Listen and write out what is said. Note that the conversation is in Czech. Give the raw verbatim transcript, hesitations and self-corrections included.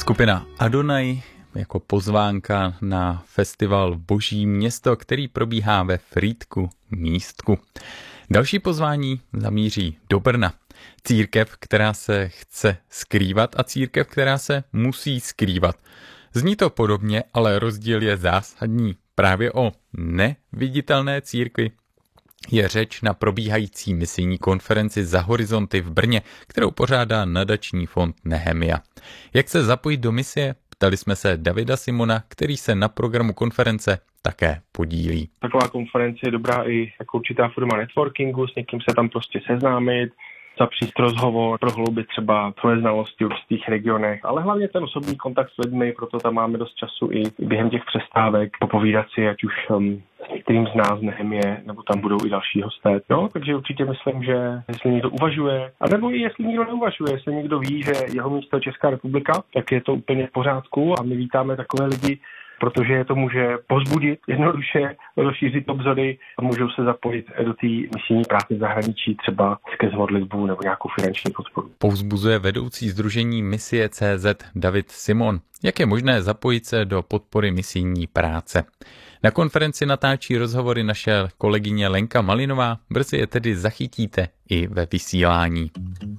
Skupina Adonai jako pozvánka na festival Boží město, který probíhá ve Frýdku Místku. Další pozvání zamíří do Brna. Církev, která se chce skrývat a církev, která se musí skrývat. Zní to podobně, ale rozdíl je zásadní. Právě o neviditelné církvi je řeč na probíhající misijní konferenci Za horizonty v Brně, kterou pořádá nadační fond Nehemia. Jak se zapojit do misie? Ptali jsme se Davida Simona, který se na programu konference také podílí. Taková konference je dobrá i jako určitá forma networkingu, s někým se tam prostě seznámit, zapřít rozhovor, prohloubit třeba tvoje znalosti v určitých regionech, ale hlavně ten osobní kontakt s lidmi, proto tam máme dost času i během těch přestávek popovídat si, ať už um, s některým z nás Nehemie, nebo tam budou i další hosté. No, takže určitě myslím, že jestli někdo uvažuje, a nebo i jestli někdo neuvažuje, jestli někdo ví, že jeho místo je Česká republika, tak je to úplně v pořádku a my vítáme takové lidi, protože je to může povzbudit, jednoduše rozšířit obzory a můžou se zapojit do té misijní práce v zahraničí, třeba skrz modlitbu nebo nějakou finanční podporu. Povzbuzuje vedoucí sdružení Misie tečka cé zet David Simon. Jak je možné zapojit se do podpory misijní práce? Na konferenci natáčí rozhovory naše kolegyně Lenka Malinová, brzy je tedy zachytíte i ve vysílání.